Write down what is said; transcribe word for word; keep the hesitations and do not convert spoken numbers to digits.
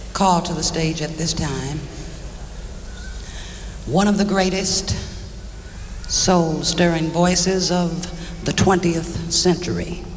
call to the stage at this time one of the greatest soul-stirring voices of the twentieth century.